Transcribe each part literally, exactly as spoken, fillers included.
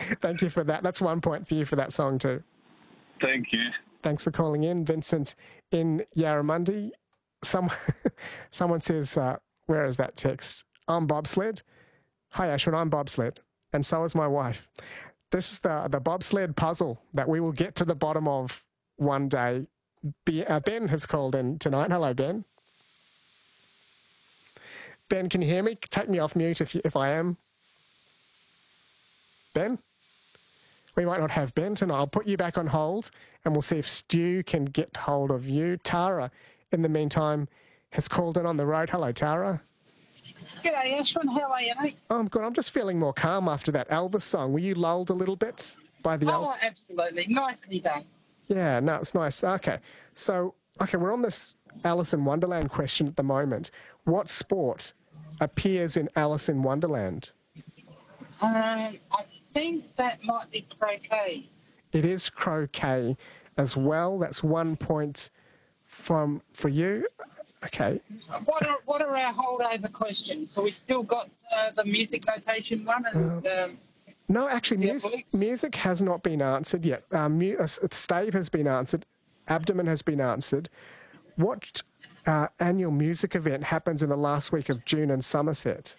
Thank you for that. That's one point for you for that song too. Thank you. Thanks for calling in, Vincent in Yarramundi. Some, someone says, uh, where is that text? I'm bobsled. Hi, Ashwin, I'm bobsled. And so is my wife. This is the, the bobsled puzzle that we will get to the bottom of one day. Be, uh, Ben has called in tonight. Hello, Ben. Ben, can you hear me? Take me off mute if, you, if I am. Ben? We might not have Ben tonight. I'll put you back on hold and we'll see if Stu can get hold of you. Tara, in the meantime, has called in on the road. Hello, Tara. G'day, Ashwin. How are you, mate? Oh, I'm good. I'm just feeling more calm after that Elvis song. Were you lulled a little bit by the Oh, Elvis? absolutely. Nicely done. Yeah, no, it's nice. Okay. So, okay, we're on this Alice in Wonderland question at the moment. What sport appears in Alice in Wonderland? Um, I think that might be croquet. It is croquet as well. That's one point from for you. Okay. What are what are our holdover questions? So we still got uh, the music notation one and Uh, um, No, actually, Yeah, music, please. music has not been answered yet. Um, mu- uh, stave has been answered. Abdomen has been answered. What uh, annual music event happens in the last week of June in Somerset?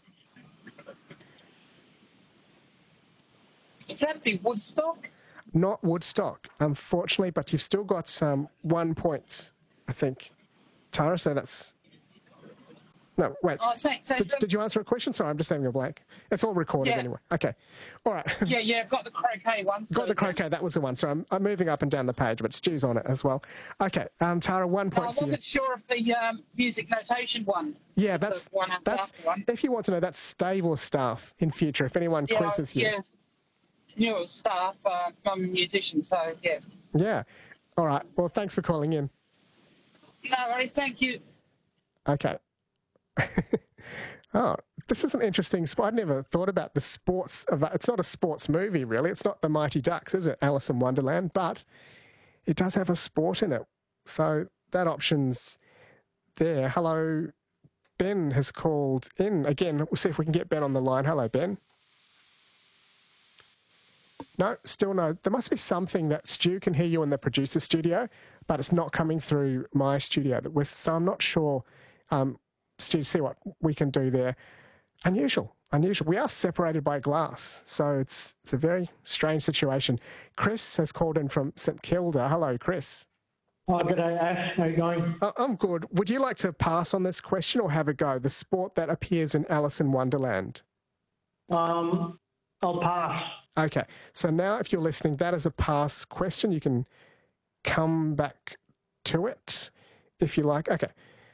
is that the Woodstock? Not Woodstock, unfortunately, but you've still got some one point, I think. Tara, so that's... No, wait. Oh, so, so Did, did you answer a question? Sorry, I'm just having a blank. It's all recorded Yeah. anyway. Okay. All right. yeah, yeah, I've got the croquet one. So Got the croquet. That was the one. So I'm, I'm moving up and down the page, but Stu's on it as well. Okay. Um, Tara, one I point for you. wasn't sure of the um, music notation one. Yeah, The that's one after that's. after one. If you want to know, that's stave or staff in future. If anyone Yeah, quizzes you. yeah. Knew it was staff. Uh, I'm a musician, so yeah. Yeah. All right. Well, thanks for calling in. No worries. Thank you. Okay. Oh, this is an interesting sport. I've never thought about the sports of It's not a sports movie, really. It's not the Mighty Ducks, is it? Alice in Wonderland, but it does have a sport in it. So that option's there. Hello, Ben has called in. Again, we'll see if we can get Ben on the line. Hello, Ben. No, still no. There must be something that Stu can hear you in the producer studio, but it's not coming through my studio. So I'm not sure. Um, Stu, see what we can do there. Unusual, unusual. We are separated by glass, so it's it's a very strange situation. Chris has called in from St Kilda. Hello, Chris. Oh, good day, Ash. How you going? Uh, I'm good. Would you like to pass on this question or have a go? The sport that appears in Alice in Wonderland. Um, I'll pass. Okay, so now if you're listening, that is a pass question. You can come back to it if you like. Okay.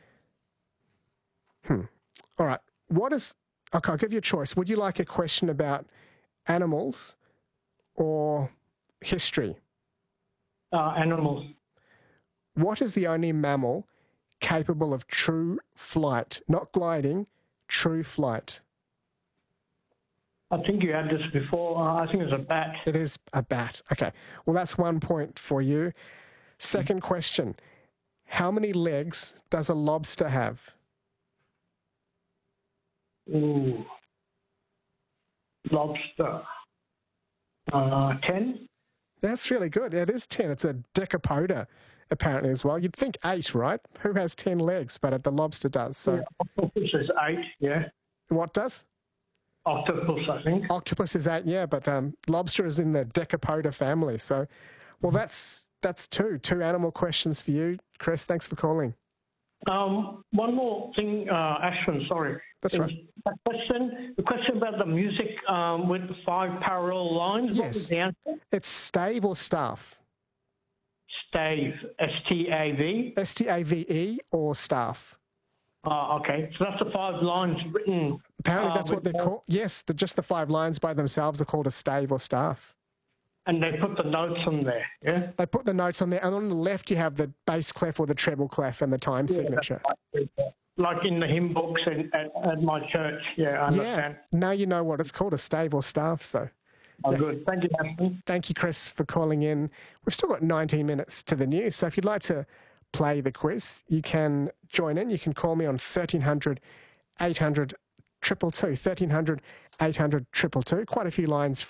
Hmm. All right. What is... Okay, I'll give you a choice. Would you like a question about animals or history? Uh, animals. What is the only mammal capable of true flight? Not gliding, true flight. I think you had this before. Uh, I think it's a bat. It is a bat. Okay. Well, that's one point for you. Second question. How many legs does a lobster have? Ooh. Lobster. Uh, ten? That's really good. It is ten. It's a decapoda, apparently, as well. You'd think eight, right? Who has ten legs? But the lobster does. So, Yeah, octopus is eight, yeah. what does? Octopus, I think. Octopus is eight, yeah, but um, lobster is in the decapoda family. So, well, that's that's two. Two animal questions for you, Chris. Thanks for calling. Um, one more thing, uh, Ashwin, sorry. That's right. The question, the question about the music um, with the five parallel lines, what was Yes. the answer? It's stave or staff? Stave, S T A V. S T A V E or staff? Uh, okay, so that's the five lines written. Apparently uh, that's what with they're the- called. Yes, the, just the five lines by themselves are called a stave or staff. And they put the notes on there, yeah? They put the notes on there, and on the left you have the bass clef or the treble clef and the time signature. Like in the hymn books and, at, at my church, yeah, I Yeah, understand. now you know what it's called, a stave or staff, so. Oh, Yeah. good. Thank you, Ashwin. Thank you, Chris, for calling in. We've still got nineteen minutes to the news, so if you'd like to play the quiz, you can join in. You can call me on thirteen hundred, eight hundred, two two two, thirteen hundred, eight hundred, two two two. Quite a few lines